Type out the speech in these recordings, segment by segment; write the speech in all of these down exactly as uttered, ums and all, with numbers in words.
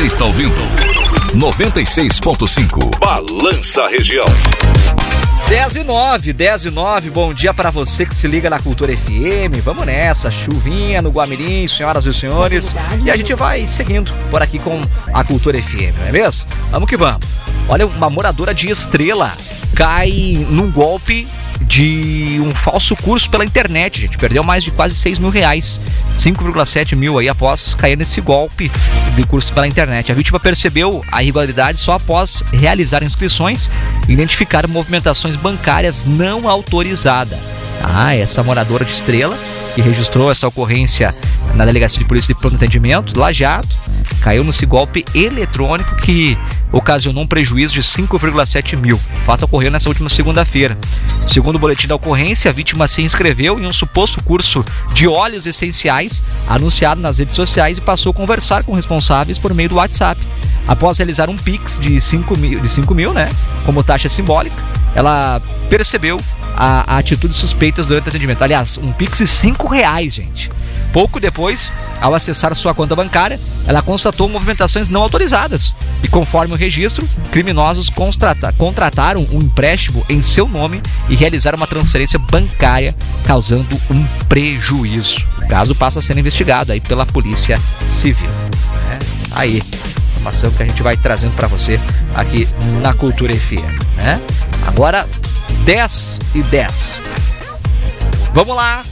Você está ouvindo noventa e seis ponto cinco Balança Região. dez e nove, dez e nove, bom dia para você que se liga na Cultura F M. Vamos nessa, chuvinha no Guamirim, senhoras e senhores. E a gente vai seguindo por aqui com a Cultura F M, não é mesmo? Vamos que vamos. Olha, uma moradora de Estrela cai num golpe de um falso curso pela internet, gente. Perdeu mais de quase seis mil reais, cinco vírgula sete mil aí após cair nesse golpe de curso pela internet. A vítima percebeu a irregularidade só após realizar inscrições e identificar movimentações bancárias não autorizadas. Ah, essa moradora de Estrela, que registrou essa ocorrência na Delegacia de Polícia de Pronto Atendimento, Lajeado, caiu nesse golpe eletrônico que ocasionou um prejuízo de cinco vírgula sete mil. O fato ocorreu nessa última segunda-feira. Segundo o boletim da ocorrência, a vítima se inscreveu em um suposto curso de óleos essenciais anunciado nas redes sociais e passou a conversar com responsáveis por meio do WhatsApp. Após realizar um Pix de cinco mil, de cinco mil, né, como taxa simbólica, ela percebeu a, a atitude suspeitas durante o atendimento. Aliás, um Pix de cinco reais, gente. Pouco depois, ao acessar sua conta bancária, ela constatou movimentações não autorizadas. E conforme o registro, criminosos contrata- contrataram um empréstimo em seu nome e realizaram uma transferência bancária, causando um prejuízo. O caso passa a ser investigado aí pela Polícia Civil. É, aí, informação que a gente vai trazendo para você aqui na Cultura F M. Né? Agora, dez e dez. Vamos lá.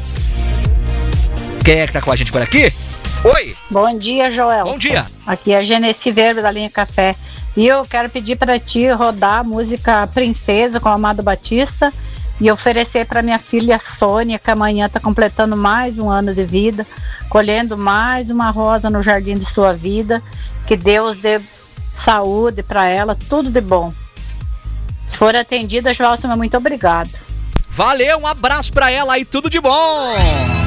Quem é que tá com a gente por aqui? Oi! Bom dia, Joel. Bom dia. Aqui é a Genesi Verbo da linha Café. E eu quero pedir para ti rodar a música Princesa com o Amado Batista e oferecer para minha filha Sônia, que amanhã está completando mais um ano de vida, colhendo mais uma rosa no jardim de sua vida. Que Deus dê saúde para ela, tudo de bom. Se for atendida, Joel, muito obrigado. Valeu, um abraço para ela aí, tudo de bom!